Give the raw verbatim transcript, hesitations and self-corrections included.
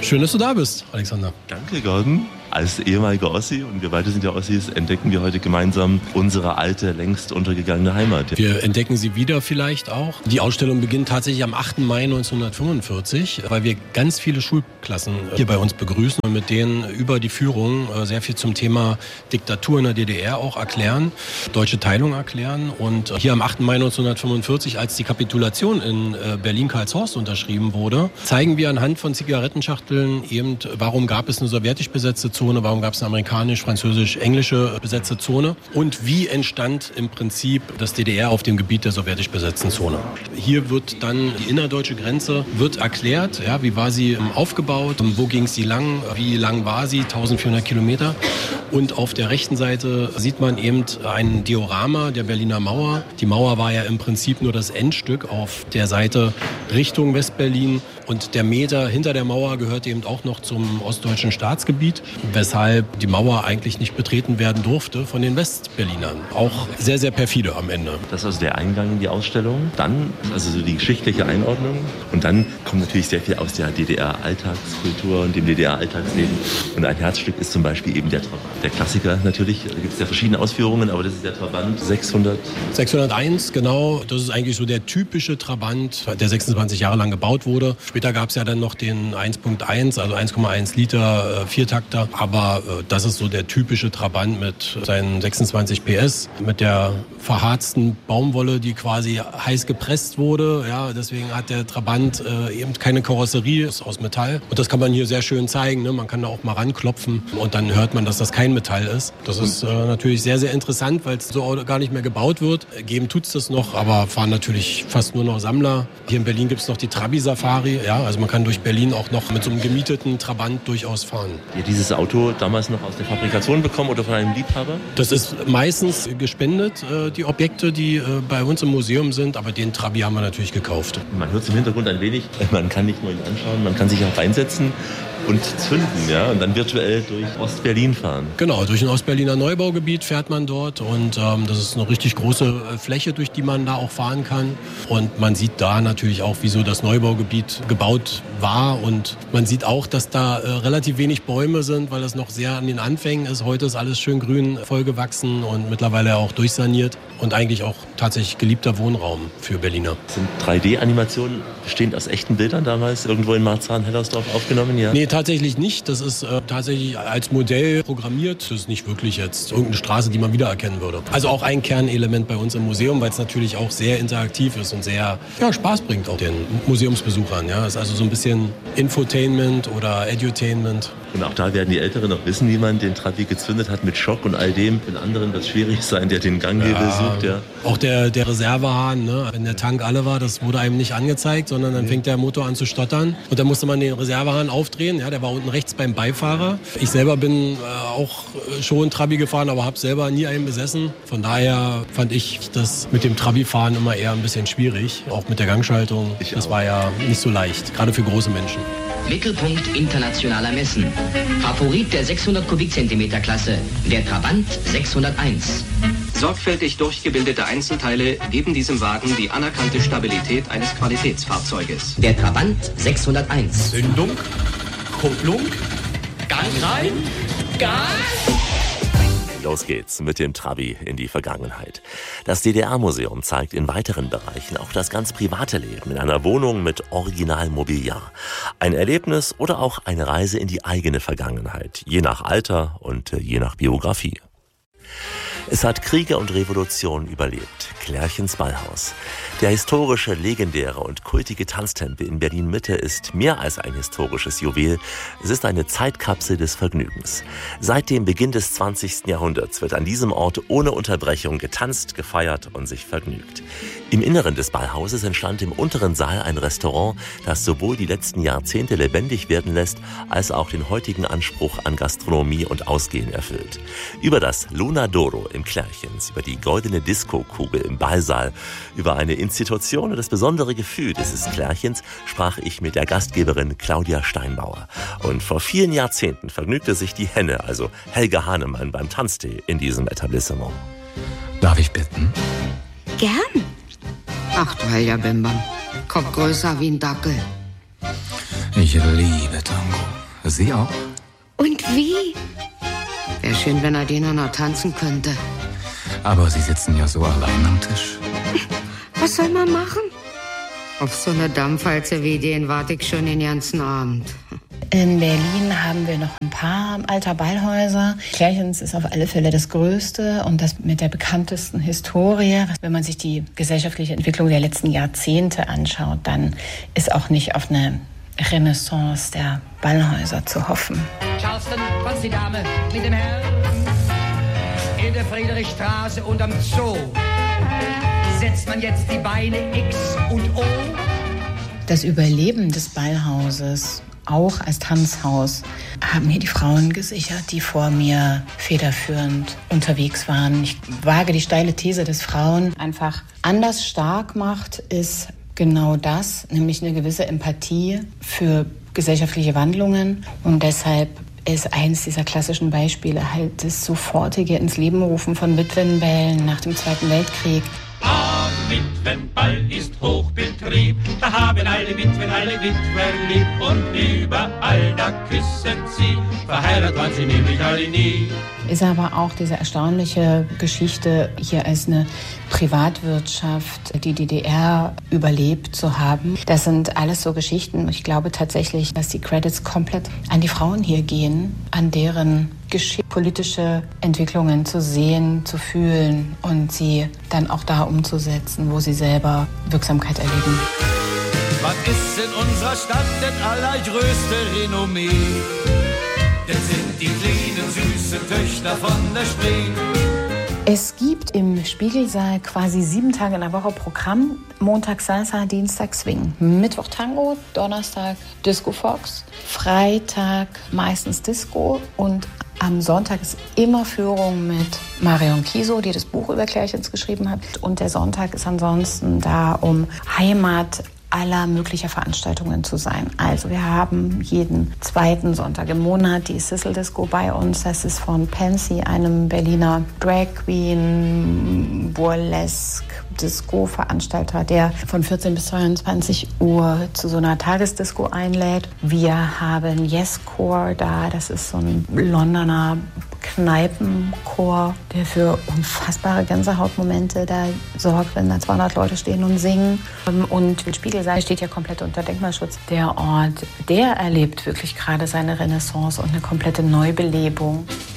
Schön, dass du da bist, Alexander. Danke, Gordon. Als ehemaliger Ossi, und wir beide sind ja Ossis, entdecken wir heute gemeinsam unsere alte, längst untergegangene Heimat. Wir entdecken sie wieder vielleicht auch. Die Ausstellung beginnt tatsächlich am achten Mai neunzehnhundertfünfundvierzig, weil wir ganz viele Schulklassen hier bei uns begrüßen und mit denen über die Führung sehr viel zum Thema Diktatur in der D D R auch erklären, deutsche Teilung erklären. Und hier am achten Mai neunzehnhundertfünfundvierzig, als die Kapitulation in Berlin-Karlshorst unterschrieben wurde, zeigen wir anhand von Zigarettenschachteln eben, warum gab es eine sowjetisch besetzte Zone, warum gab es eine amerikanisch, französisch, englische besetzte Zone und wie entstand im Prinzip das D D R auf dem Gebiet der sowjetisch besetzten Zone. Hier wird dann die innerdeutsche Grenze wird erklärt, ja, wie war sie aufgebaut, wo ging sie lang, wie lang war sie, eintausendvierhundert Kilometer. Und auf der rechten Seite sieht man eben ein Diorama der Berliner Mauer. Die Mauer war ja im Prinzip nur das Endstück auf der Seite Richtung Westberlin. Und der Meter hinter der Mauer gehört eben auch noch zum ostdeutschen Staatsgebiet, weshalb die Mauer eigentlich nicht betreten werden durfte von den Westberlinern. Auch sehr, sehr perfide am Ende. Das ist also der Eingang in die Ausstellung. Dann also so die geschichtliche Einordnung. Und dann kommt natürlich sehr viel aus der D D R-Alltagskultur und dem D D R-Alltagsleben. Und ein Herzstück ist zum Beispiel eben der Trabant. Der Klassiker natürlich, da gibt es ja verschiedene Ausführungen, aber das ist der Trabant sechshundert. sechshunderteins, genau. Das ist eigentlich so der typische Trabant, der sechsundzwanzig Jahre lang gebaut wurde. Später gab es ja dann noch den eins Punkt eins, also eins Komma eins Liter äh, Viertakter. Aber äh, das ist so der typische Trabant mit seinen sechsundzwanzig P S, mit der verharzten Baumwolle, die quasi heiß gepresst wurde. Ja, deswegen hat der Trabant äh, eben keine Karosserie, ist aus Metall. Und das kann man hier sehr schön zeigen. Ne? Man kann da auch mal ranklopfen und dann hört man, dass das kein Metall ist. Das ist äh, natürlich sehr, sehr interessant, weil es so gar nicht mehr gebaut wird. Geben tut's das noch, aber fahren natürlich fast nur noch Sammler. Hier in Berlin gibt's noch die Trabi-Safari. Ja, also man kann durch Berlin auch noch mit so einem gemieteten Trabant durchaus fahren. Ihr dieses Auto damals noch aus der Fabrikation bekommen oder von einem Liebhaber? Das ist meistens gespendet, äh, die Objekte, die äh, bei uns im Museum sind, aber den Trabi haben wir natürlich gekauft. Man hört es im Hintergrund ein wenig, man kann nicht nur ihn anschauen, man kann sich auch reinsetzen und zünden, ja, und dann virtuell durch Ostberlin fahren. Genau, durch ein Ostberliner Neubaugebiet fährt man dort und ähm, das ist eine richtig große äh, Fläche, durch die man da auch fahren kann. Und man sieht da natürlich auch, wieso das Neubaugebiet gebaut war und man sieht auch, dass da äh, relativ wenig Bäume sind, weil das noch sehr an den Anfängen ist. Heute ist alles schön grün vollgewachsen und mittlerweile auch durchsaniert und eigentlich auch tatsächlich geliebter Wohnraum für Berliner. Das sind drei D-Animationen bestehend aus echten Bildern damals irgendwo in Marzahn-Hellersdorf aufgenommen, ja? Nee, tatsächlich nicht. Das ist äh, tatsächlich als Modell programmiert. Das ist nicht wirklich jetzt irgendeine Straße, die man wiedererkennen würde. Also auch ein Kernelement bei uns im Museum, weil es natürlich auch sehr interaktiv ist und sehr ja, Spaß bringt auch den Museumsbesuchern. Ja, es ist also so ein bisschen Infotainment oder Edutainment. Und auch da werden die Älteren noch wissen, wie man den Trabi gezündet hat mit Schock und all dem. Den anderen wird es schwierig sein, der den Ganghebel ja, sucht. Ja. Auch der, der Reservehahn, ne? Wenn der Tank alle war, das wurde einem nicht angezeigt, sondern dann fängt der Motor an zu stottern. Und dann musste man den Reservehahn aufdrehen. Ja, der war unten rechts beim Beifahrer. Ich selber bin äh, auch schon Trabi gefahren, aber habe selber nie einen besessen. Von daher fand ich das mit dem Trabi-Fahren immer eher ein bisschen schwierig. Auch mit der Gangschaltung. Ich das auch. War ja nicht so leicht, gerade für große Menschen. Mittelpunkt internationaler Messen. Favorit der sechshundert Kubikzentimeter Klasse, der Trabant sechshunderteins. Sorgfältig durchgebildete Einzelteile geben diesem Wagen die anerkannte Stabilität eines Qualitätsfahrzeuges. Der Trabant sechshunderteins. Zündung, Kupplung, Gang rein, Gas! Los geht's mit dem Trabi in die Vergangenheit. Das D D R-Museum zeigt in weiteren Bereichen auch das ganz private Leben in einer Wohnung mit Originalmobiliar. Ein Erlebnis oder auch eine Reise in die eigene Vergangenheit, je nach Alter und je nach Biografie. Es hat Kriege und Revolutionen überlebt. Klärchens Ballhaus. Der historische, legendäre und kultige Tanztempel in Berlin-Mitte ist mehr als ein historisches Juwel. Es ist eine Zeitkapsel des Vergnügens. Seit dem Beginn des zwanzigsten Jahrhunderts wird an diesem Ort ohne Unterbrechung getanzt, gefeiert und sich vergnügt. Im Inneren des Ballhauses entstand im unteren Saal ein Restaurant, das sowohl die letzten Jahrzehnte lebendig werden lässt, als auch den heutigen Anspruch an Gastronomie und Ausgehen erfüllt. Über das Luna d'Oro im Klärchens, über die goldene Disco-Kugel im Ballsaal, über eine Institution und das besondere Gefühl dieses Klärchens sprach ich mit der Gastgeberin Claudia Steinbauer. Und vor vielen Jahrzehnten vergnügte sich die Henne, also Helga Hahnemann, beim Tanztee in diesem Etablissement. Darf ich bitten? Gern. Ach du Helga Bimbam, Kopf größer wie ein Dackel. Ich liebe Tango. Sie auch? Und wie? Wäre schön, wenn Adina noch tanzen könnte. Aber Sie sitzen ja so allein am Tisch. Was soll man machen? Auf so eine Dampfwalze wie den warte ich schon den ganzen Abend. In Berlin haben wir noch ein paar alter Ballhäuser. Klärchens ist auf alle Fälle das größte und das mit der bekanntesten Historie. Wenn man sich die gesellschaftliche Entwicklung der letzten Jahrzehnte anschaut, dann ist auch nicht auf eine Renaissance der Ballhäuser zu hoffen. Charleston, was die Dame mit dem Herrn? In der Friedrichstraße und am Zoo setzt man jetzt die Beine X und O. Das Überleben des Ballhauses, auch als Tanzhaus, haben mir die Frauen gesichert, die vor mir federführend unterwegs waren. Ich wage die steile These, dass Frauen einfach anders stark macht, ist genau das, nämlich eine gewisse Empathie für gesellschaftliche Wandlungen. Und deshalb ist eins dieser klassischen Beispiele halt das sofortige ins Leben rufen von Witwenbällen nach dem Zweiten Weltkrieg. Am Witwenball ist Hochbetrieb, da haben alle Witwen alle Witwer lieb und überall da küssen sie, verheiratet waren sie nämlich alle nie. Ist aber auch diese erstaunliche Geschichte, hier als eine Privatwirtschaft die D D R überlebt zu haben. Das sind alles so Geschichten. Ich glaube tatsächlich, dass die Credits komplett an die Frauen hier gehen, an deren Geschichte, politische Entwicklungen zu sehen, zu fühlen und sie dann auch da umzusetzen, wo sie selber Wirksamkeit erleben. Was ist in unserer Stadt denn allergrößte Renommee? Das sind die kleinen süßen Töchter von der Spree. Es gibt im Spiegelsaal quasi sieben Tage in der Woche Programm. Montag Salsa, Dienstag Swing, Mittwoch Tango, Donnerstag Disco Fox, Freitag meistens Disco und am Sonntag ist immer Führung mit Marion Kiesow, die das Buch über Klärchens geschrieben hat. Und der Sonntag ist ansonsten da, um Heimat aller möglicher Veranstaltungen zu sein. Also wir haben jeden zweiten Sonntag im Monat die Sizzle Disco bei uns. Das ist von Pansy, einem Berliner Drag Queen, Burlesque, Disco-Veranstalter, der von vierzehn bis zweiundzwanzig Uhr zu so einer Tagesdisco einlädt. Wir haben Yes-Core da, das ist so ein Londoner Kneipenchor, der für unfassbare Gänsehautmomente da sorgt, wenn da zweihundert Leute stehen und singen. Und Spiegelsaal steht ja komplett unter Denkmalschutz. Der Ort, der erlebt wirklich gerade seine Renaissance und eine komplette Neubelebung.